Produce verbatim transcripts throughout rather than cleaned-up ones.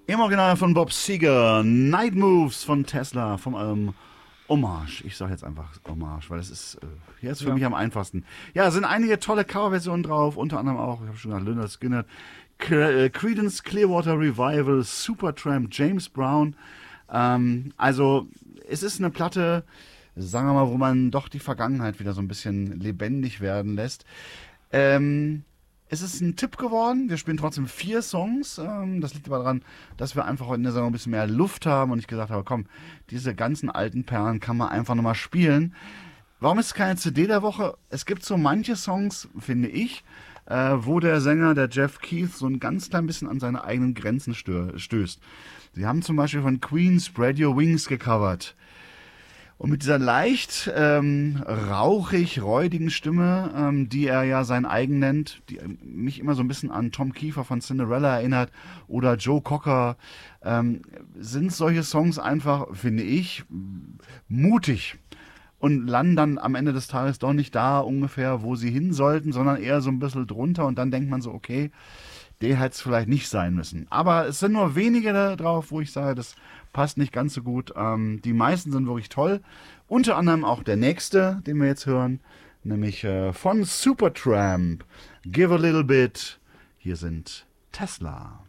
Im Original von Bob Seger, Night Moves von Tesla, vom Album Hommage. Ich sage jetzt einfach Hommage, weil das ist äh, jetzt für Ja. mich am einfachsten. Ja, sind einige tolle Coverversionen drauf, unter anderem auch, ich habe schon gesagt, Lynyrd Skynyrd, Cre- Creedence Clearwater Revival, Supertramp, James Brown. Ähm, also es ist eine Platte, sagen wir mal, wo man doch die Vergangenheit wieder so ein bisschen lebendig werden lässt. Ähm, es ist ein Tipp geworden. Wir spielen trotzdem vier Songs. Ähm, das liegt aber daran, dass wir einfach heute in der Sendung ein bisschen mehr Luft haben und ich gesagt habe, komm, diese ganzen alten Perlen kann man einfach nochmal spielen. Warum ist es keine C D der Woche? Es gibt so manche Songs, finde ich, äh, wo der Sänger, der Jeff Keith, so ein ganz klein bisschen an seine eigenen Grenzen stö- stößt. Sie haben zum Beispiel von Queen Spread Your Wings gecovert. Und mit dieser leicht ähm, rauchig, räudigen Stimme, ähm, die er ja sein eigen nennt, die mich immer so ein bisschen an Tom Kiefer von Cinderella erinnert oder Joe Cocker, ähm, sind solche Songs einfach, finde ich, mutig und landen dann am Ende des Tages doch nicht da ungefähr, wo sie hin sollten, sondern eher so ein bisschen drunter und dann denkt man so, okay, der hätte es vielleicht nicht sein müssen. Aber es sind nur wenige da drauf, wo ich sage, das passt nicht ganz so gut. Ähm, die meisten sind wirklich toll. Unter anderem auch der nächste, den wir jetzt hören, nämlich äh, von Supertramp, Give a Little Bit. Hier sind Tesla.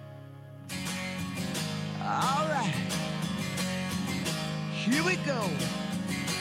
All right, here we go.